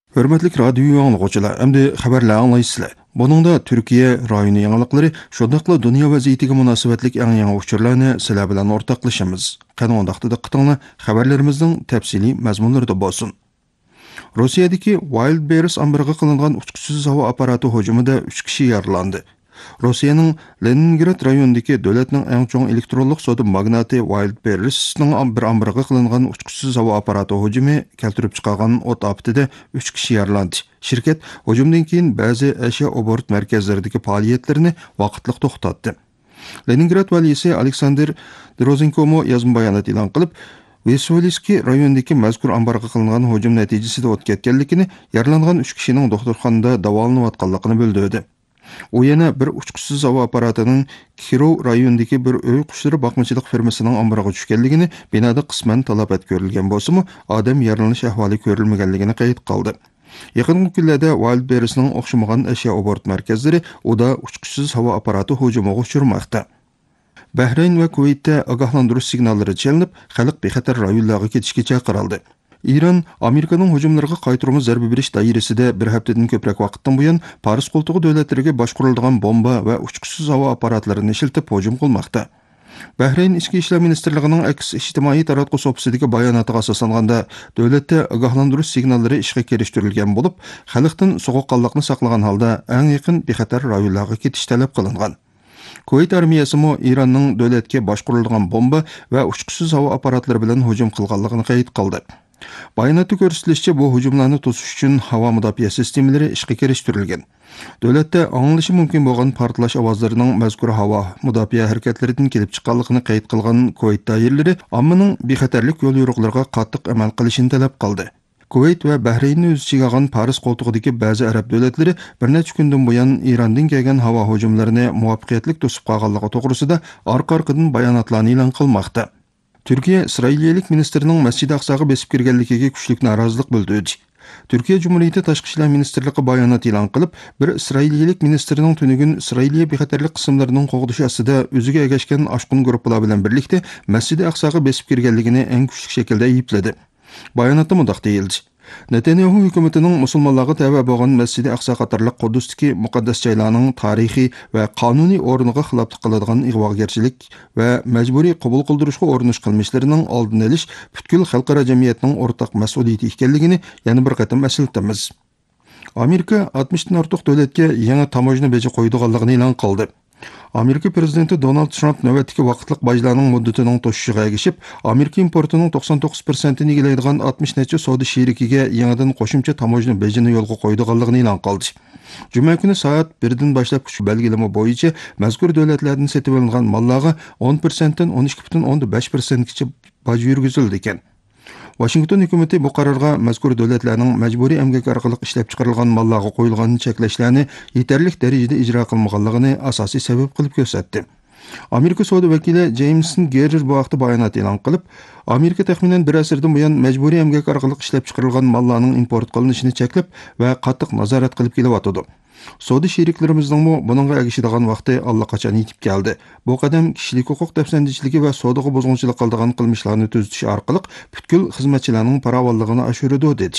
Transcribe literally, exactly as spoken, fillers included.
Hörmətli radio anlıqçılar, əmdi xəbərlər anlaysızlar. Buningda Türkiye rayoni yangilıqlari, şundaqla dunyo vaziyatiga munosabatlik eng yangi uchurlarni sizlar bilan o'rtoqlashamiz. Qani undaqda diqqatinglar xabarlarimizning tafsiliy mazmunlarida bo'lsin. Rossiyadagi Wildberries ambiriga qilingan uchquchsiz havo apparati hujumida uch kishi yaralandi. Rossiyaning Leningrad rayonidagi davlatning eng chong elektronlik savdo magnati Wildberriesning bir ambiriga qilingan uchquchsiz havo apparati hujumi keltirib chiqargan o't oftida uch kishi yaralandi. Shirkat hujumdan keyin ba'zi ashyo obort markazlaridagi faoliyatlarini vaqtliq to'xtatdi. Leningrad valisi Alexander Drozenkomo yozma bayonot e'lon qilib, Vesolisky rayonidagi mazkur ambarga qilingan hujum natijasida o't ketganligini, yaralangan uch kishining doktorxonada davolanayotganligini bildirdi. U yana bir uchquchsiz havo apparatining Kirov rayonidagi bir uy qushlari boqmachilik firmasining ambarga tushganligini, binoda qisman talafot ko'rilgan bo'lsa-mu, odam yaralanish ahvoli ko'rilmaganligini qayd qildi. Yaqin kunlarda Wildberriesning o'xshamagan ashyo obort markazlari uda uchquchsiz havo apparati hujumiga uchirmoqda. Bahrayn va Kuveytda ogohlantirish signallari chalinib, xalq bexatar rayonlarga ketishga chaqirildi. İran, Amerikaning hujumlariga qaytarma zarba berish doirasida bir haftadan ko'proq vaqtdan buyon Paris qo'ltig'i davlatlariga boshqariladigan bomba va uchquchsiz havo apparatlarini ishlatib hujum qilmoqda. Bahrayn Ichki ishlar ministrligining aks ijtimoiy taratqush ofisiga bayonotiga asoslanganda, davlatda ogohlantirish signallari ishga kirishtirilgan bo'lib, xalqdan sovuqqonlikni saqlagan holda eng yaqin bexatar rayonlarga ketish talab qilingan. Kuveyt armiyasi mo İranning davlatga boshqariladigan bomba va uchquchsiz havo apparatlari bilan hujum qilganligini qayd qildi. Bayonotda ko'rsatilishicha, bu hujumlarni to'sish uchun havo mudofaa sistemalari ishga kirishtirilgan. Davlatda anglishi mumkin bo'lgan portlash ovozlarining mazkur havo mudofaa harakatlaridan kelib chiqqanligini qayd qilgan Kuveyt doiralari ommaning bexatarlik yo'l yo'riqlariga qattiq amal qilishini talab qildi. Kuveyt va Bahraynni o'z ichiga olgan Paris qo'ltig'idagi ba'zi arab davlatlari bir necha kundan buyon Irandan kelgan havo hujumlarini muvaffaqiyatli to'sib qolganligi to'g'risida orqa-orqadan bayonotlarni e'lon qilmoqda. Türkiye, İsrailiyalik ministrining Masjid Aqsoga besib kirganligiga kuchli norozilik bildirdi. Türkiye Cumhuriyeti Tashqi ishlar ministrligi bayonot e'lon qilib, bir İsrailiyalik ministrining tunugun Isroiliya bexatarlik qismlarining qo'g'dishi ostida o'ziga egashgan oshqun guruhlar bilan birlikda Masjid Aqsoga besib kirganligini eng kuchli shaklda aybladi. Bayonotda mundaq deyildi. Netanyahu hukumatining musulmonlarga tava bo'lgan Masjid Aqso qatorliq Quddusdagi muqaddas joylarning tarixiy va qonuniy o'rniga xiloflik qiladigan ig'vogarchilik va majburiy qabul qildirishga urinish qilmishlarining oldini olish butkul xalqaro jamiyatning o'rtaq mas'uliyati ekanligini yana bir qatam eslatamiz. Amerika oltmishdan ortiq davlatga yangi tamojna beji qo'ydiganligini e'lon qildi. Amerika prezidenti Donald Trump navbatdagi vaqtliq bajlarning muddatining to'shishiga ergishib, Amerika importining to'qson to'qqiz foizini egallaydigan oltmish necha savdo sherikiga yangidan qo'shimcha tamojna bejini yo'lga qo'ydiganligini e'lon qildi. Juma kuni soat birdan boshlab kuch belgilama bo'yicha mazkur davlatlardan sotib olingan mallarga o'n foizdan o'n ikki butun o'n besh foizgacha baj yurgizildi ekan. Washington hukumati bu qarorga mazkur davlatlarning majburiy emgak orqali ishlab chiqarilgan mallarga qo'yilgan cheklashlarni yetarli darajada ijro qilmaganligini asosiy sabab qilib ko'rsatdi. Amerika savdo vakili Jameson Gerer bu vaqtda bayonot e'lon qilib, Amerika taxminan bir asrdan buyon majburiy emgak orqali ishlab chiqarilgan mallarning import qilinishini cheklab va qattiq nazorat qilib kelyotdi. Savdo sheriklarimizning mo buningga ergishadigan vaqti allaqachon yetib keldi. Bu qadam kishilik huquq tafsandichligi va savdoga buzg'unchilik qiladigan qilmishlarni tuzatish orqali butkul xizmatchilarning farovonligini oshiradi dedi.